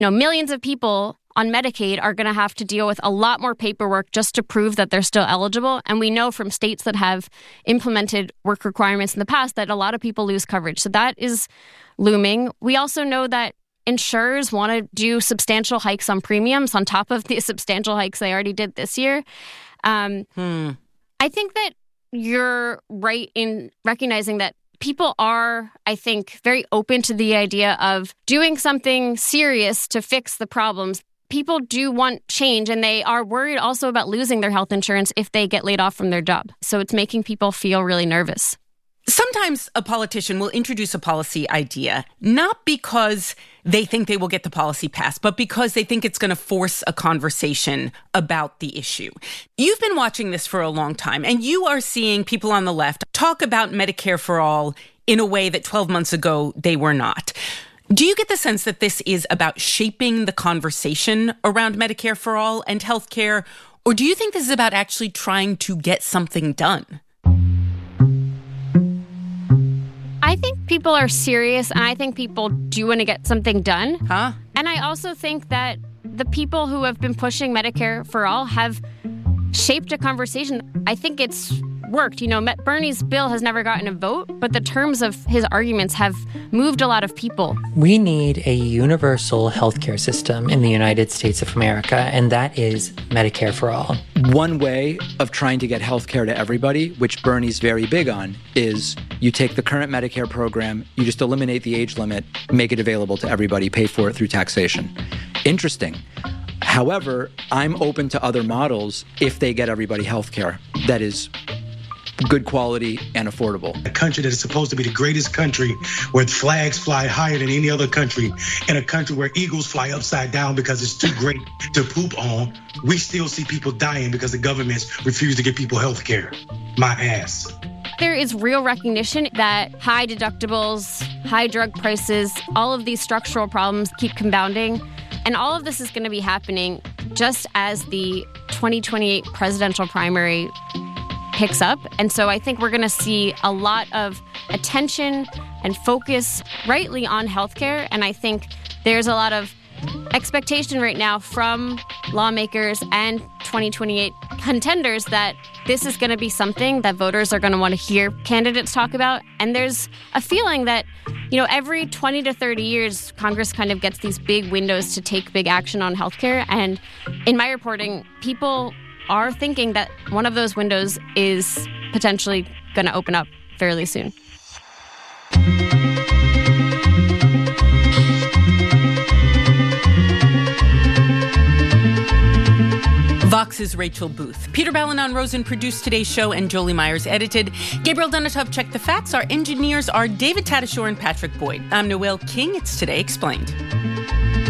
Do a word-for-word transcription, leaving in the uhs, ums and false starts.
you know, millions of people on Medicaid are going to have to deal with a lot more paperwork just to prove that they're still eligible. And we know from states that have implemented work requirements in the past that a lot of people lose coverage. So that is looming. We also know that insurers want to do substantial hikes on premiums on top of the substantial hikes they already did this year. Um, hmm. I think that you're right in recognizing that people are, I think, very open to the idea of doing something serious to fix the problems. People do want change, and they are worried also about losing their health insurance if they get laid off from their job. So it's making people feel really nervous. Sometimes a politician will introduce a policy idea, not because they think they will get the policy passed, but because they think it's going to force a conversation about the issue. You've been watching this for a long time, and you are seeing people on the left talk about Medicare for all in a way that twelve months ago they were not. Do you get the sense that this is about shaping the conversation around Medicare for all and healthcare, or do you think this is about actually trying to get something done? I think people are serious, and I think people do want to get something done. Huh? And I also think that the people who have been pushing Medicare for all have shaped a conversation. I think it's worked. You know, Bernie's bill has never gotten a vote, but the terms of his arguments have moved a lot of people. We need a universal healthcare system in the United States of America, and that is Medicare for all. One way of trying to get healthcare to everybody, which Bernie's very big on, is you take the current Medicare program, you just eliminate the age limit, make it available to everybody, pay for it through taxation. Interesting. However, I'm open to other models if they get everybody healthcare that is good quality and affordable. A country that is supposed to be the greatest country, where flags fly higher than any other country, in a country where eagles fly upside down because it's too great to poop on, we still see people dying because the governments refuse to give people health care. My ass. There is real recognition that high deductibles, high drug prices, all of these structural problems keep compounding. And all of this is going to be happening just as the twenty twenty-eight presidential primary picks up. And so I think we're going to see a lot of attention and focus rightly on healthcare. And I think there's a lot of expectation right now from lawmakers and twenty twenty-eight contenders that this is going to be something that voters are going to want to hear candidates talk about. And there's a feeling that, you know, every twenty to thirty years, Congress kind of gets these big windows to take big action on healthcare. And in my reporting, people are thinking that one of those windows is potentially going to open up fairly soon. Vox's Rachel Booth. Peter Balonon-Rosen produced today's show, and Jolie Myers edited. Gabriel Donatov checked the facts. Our engineers are David Tadashore and Patrick Boyd. I'm Noelle King. It's Today Explained.